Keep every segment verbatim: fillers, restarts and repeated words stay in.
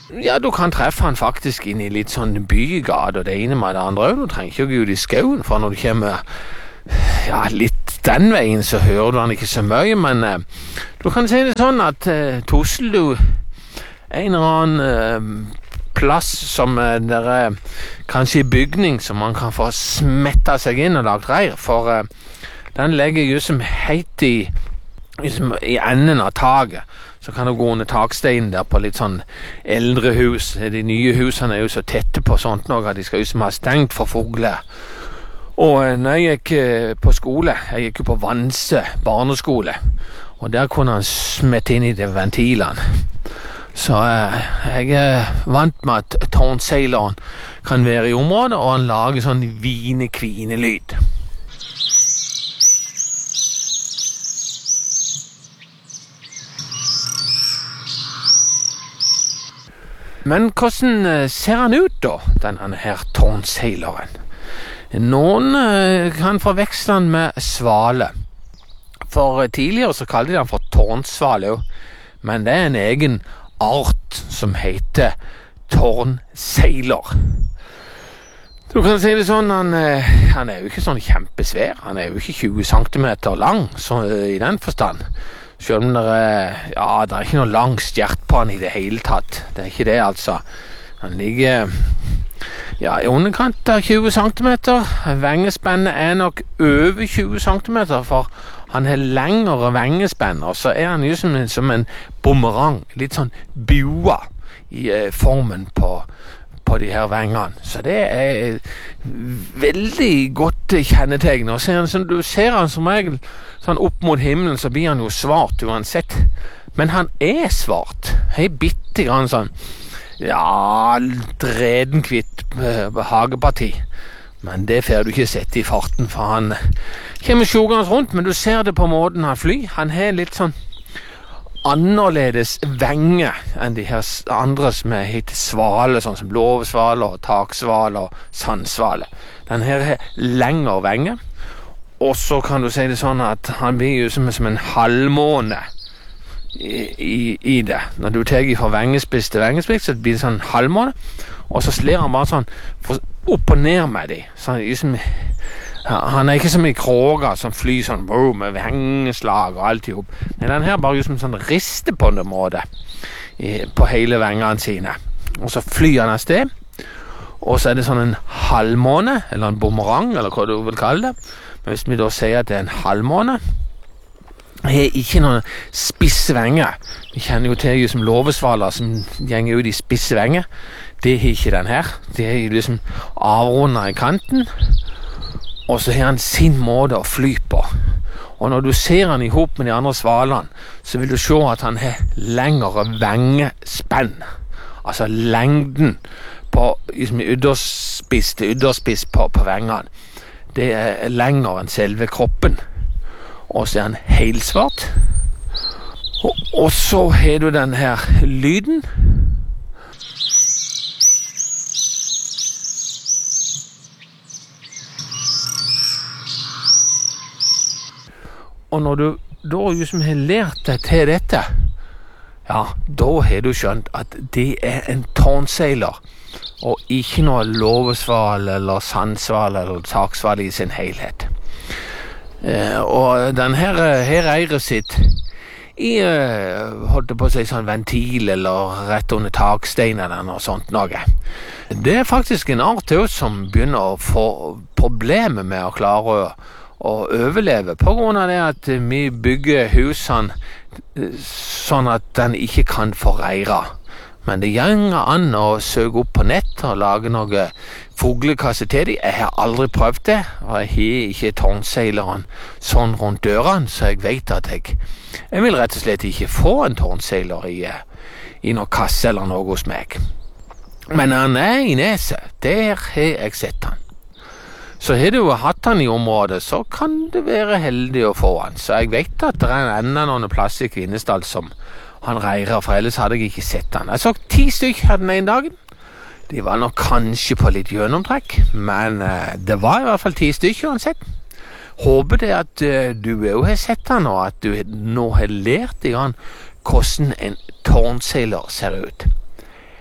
Ja, du kan treffe han faktisk inn i litt sånn bygade, og det ene med det andre. Du trenger ikke å gå ut i skauen, for når du kommer ja, litt den veien, så hører du han ikke så mye, men eh, du kan si det sånn at eh, Tosel, du en eller annen eh, plass som eh, der er kanskje i bygning som man kan få smetta seg inn og lagt reir, for eh, den legger jo som heit i, liksom, i enden av taget. Så kan du gå under taksteinen der på litt sånn eldre hus. De nye husene er jo så tette på sånt noe at de skal jo som ha stengt for fugler. Og når jeg gikk på skole, jeg gikk jo på Vanse barneskole, og der kunne han smette inn i de ventilene. Så eh, jeg er vant med at tårnseileren kan være i området, og han lager sånn hvine-kvine-lyd. Men hvordan ser han ut da, denne her tårnseileren? Noen kan forveksle han med svale. For tidligere så kalte de han for tårnsvale, men det er en egen art som heter tårnseiler. Du kan si det sånn, han, han er jo ikke sånn kjempesvær, han er jo ikke tjue centimeter lang, så i den forstand. Selv om det er, ja, det er ikke noe lang stjert på han i det hele tatt. Det er ikke det, altså. Han ligger ja, i underkant av tjue centimeter. Vengespennet er nok over tjue centimeter, for han har lengre vengespenn, og så er han jo som en, som en bumerang, litt sånn bua i eh, formen på, på de her vengene. Så det er veldig godt kjennetegn. Og ser han, som du ser han som regel sånn opp mot himmelen, så blir han jo svart uansett. Men han er svart. Hei, bitte grann sånn, ja, dredenkvitt hageparti. Men det får du ikke sett i farten, for han kommer sjogende rundt, men du ser det på måten han flyr. Han har litt sånn annerledes venge enn de her andre som heter svale, sånn som blåsvale, taksvale og sandsvale. Den her har lengre venge, og så kan du si det sånn at han blir jo som, som en halvmåne i, i, i det. Når du tar fra vengespiss til vengespiss, så blir det sånn halvmåne, og så sler han bare sånn opp og ned med de. Så liksom, han er ikke som i kråga som flyr sånn wow, med vengeslag og alt i hop. Men den her bare liksom sånn rister på en måte i, på hele vengene sine. Og så flyr han av sted, og så er det sånn en halvmåne, eller en bumerang, eller hva du vil kalle det. Men hvis vi da sier at det er en halvmåne, har ikke noen spisse venger. Vi kjenner jo til som låvesvaler som gjenger ut i spisse venger. Det har ikke den her. Det er liksom avrundet i kanten, og så har han sin måte å fly på. Og når du ser han i hop med de andre svalene, så vil du se at han har lengre vengespenn. Altså lengden på liksom, ytterspiss til ytterspiss på, på vengene. Det er lengre enn selve kroppen. Og så er han helsvart. Og, og så har du den her lyden. Og når du da liksom har lært deg til dette, ja, da har du skjønt at det er en tårnseiler, og ikke noe låvesval eller sandsval eller taksval i sin helhet. Eh, og den her, her eier sitt i, eh, holdt på å si sånn ventil eller rett under taksteinen eller noe sånt noe. Det er faktisk en art til oss som begynner å få problemer med å klare å, å overleve, på grunn av det at vi bygger husene sånn at den ikke kan få reire. Men det gjenger an å søke opp på nett og lage noe fuglekasse til dem. Jeg har aldri prøvd det, og jeg har ikke tårnseileren sånn rundt dørene, så jeg vet at jeg, jeg vil rett og slett ikke få en tårnseiler i, i noe kasse eller noe hos meg. Men han er i neset, der har jeg sett han. Så har du hatt han i området, så kan det være heldig å få han. Så jeg vet at det er enda noen plass i Kvinesdal som han reirer, for ellers hadde jeg ikke sett han. Jeg så ti stykker her den ene dagen. De var nok kanskje på litt gjennomtrekk, men uh, det var i hvert fall ti stykker uansett. Håper det at uh, du også har sett han, og at du nå har lært deg han hvordan en tårnseiler ser ut.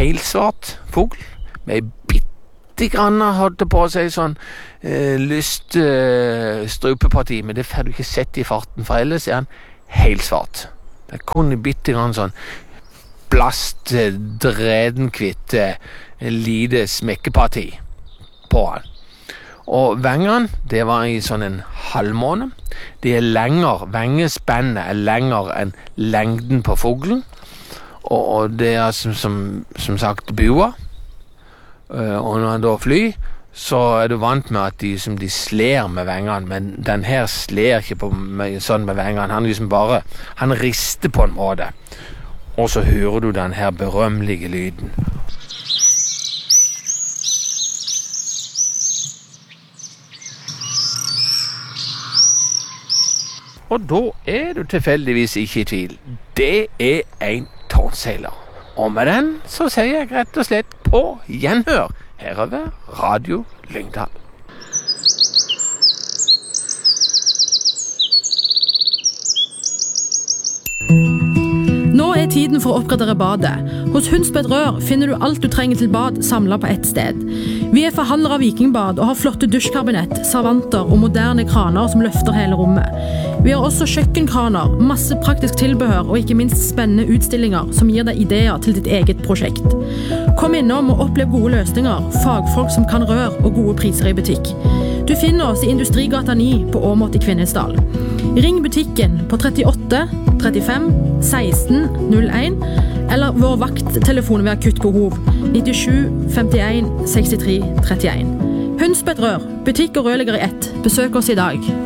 helsvart fugl, med bitte grann holdt på å si sånn eh, lyst eh, strupeparti, men det får du ikke sett i farten, for ellers er han helsvart. Det er kun bitte grann sånn blast, dredenkvitt, lite smekkeparti på han. Og vengene, det var i sånn en halvmåne. Det er lenger, vengespennet er lenger enn lengden på fuglen. Og, og det er som, som, som sagt bua. Uh, og når han da flyr, så er du vant med at de, som de sler med vengene, men den her sler ikke på, med, sånn med vengene. Han liksom bare, han rister på en måte. Og så hører du den her berømmelige lyden. Og da er du tilfeldigvis ikke i tvil. Det er en tårnseiler. Og med den så sier jeg rett og slett på gjenhør her over Radio Lyngdal. Nå er tiden for å oppgradere badet. Hos Hundsbed Rør finner du alt du trenger til bad samlet på ett sted. Vi er forhandlere av vikingbad og har flotte dusjkabinett, servanter og moderne kraner som løfter hele rommet. Vi har også kjøkkenkraner, masse praktisk tilbehør og ikke minst spennende utstillinger som gir deg ideer til ditt eget prosjekt. Kom innom og opplev gode løsninger, fagfolk som kan rør og gode priser i butikk. Du finner oss i Industrigata ni på Åmot i Kvinesdal. Ring butikken på trettiåtte trettifem seksten null en eller vår vakttelefon ved akutt behov nittisju femtien sekstitre trettien. Hundsbed Rør, butikk og rørlegger i ett. Besøk oss i dag.